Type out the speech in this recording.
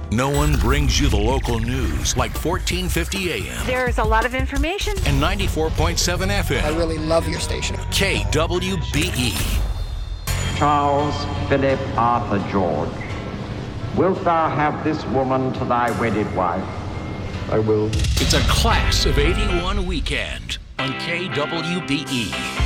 No one brings you the local news like 1450 AM There's a lot of information. and 94.7 I FM. really love your station. KWBE. Charles Philip Arthur George, wilt thou have this woman to thy wedded wife? I will. It's a Class of 81 weekend on KWBE.